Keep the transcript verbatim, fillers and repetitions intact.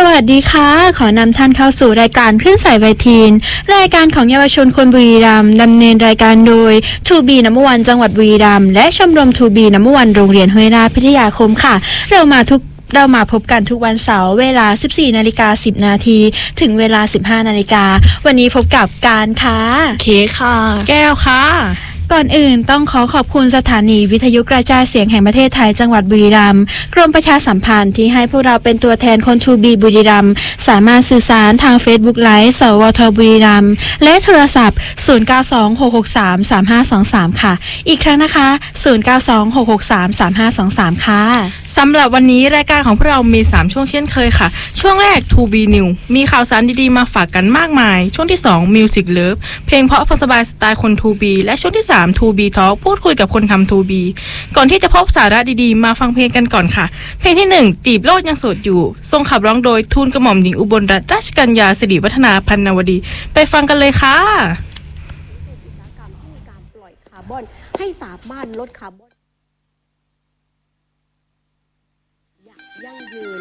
สวัสดีค่ะขอนำท่านเข้าสู่รายการคลื่นสายไวทีนรายการของเยาวชนคนบุรีรัมย์ดำเนินรายการโดย ทู บี นัมเบอร์วันจังหวัดบุรีรัมย์และชมรม ทู บี นัมเบอร์วันโรงเรียนห้วยราชพิทยาคมค่ะเรามาทุกเรามาพบกันทุกวันเสาร์เวลา สิบสี่นาฬิกาสิบนาทีถึงเวลา สิบห้านาฬิกาวันนี้พบกับการค่ะเคค่ะแก้วค่ะก่อนอื่นต้องขอขอบคุณสถานีวิทยุกระจายเสียงแห่งประเทศไทยจังหวัดบุรีรัมย์กรมประชาสัมพันธ์ที่ให้พวกเราเป็นตัวแทนคน ทู บี บุรีรัมย์สามารถสื่อสารทาง Facebook Live สวทบุรีรัมย์และโทรศัพท์ศูนย์ เก้า สอง หก หก สาม สาม ห้า สอง สามค่ะอีกครั้งนะคะศูนย์ เก้า สอง หก หก สาม สาม ห้า สอง สามค่ะสำหรับวันนี้รายการของพวกเรามีสามช่วงเช่นเคยค่ะช่วงแรก ทู บี New มีข่าวสารดีๆมาฝากกันมากมายช่วงที่สอง Music Love เพลงเพราะฟังสบายสไตล์คน ทู บี และช่วงที่สาม ทู บี Talk พูดคุยกับคนทำ ทู บี ก่อนที่จะพบสาระดีๆมาฟังเพลงกันก่อนค่ะเพลงที่หนึ่งจีบโลดยังโสดอยู่ทรงขับร้องโดยทูลกระหม่อมหญิงอุบลรัตนราชกัญญาสิริวัฒนาพันนวดีไปฟังกันเลยค่ะอุตสาหกรรมที่มีการปล่อยคาร์บอนให้สามารถลดคาร์บอนอย่างยั่งยืน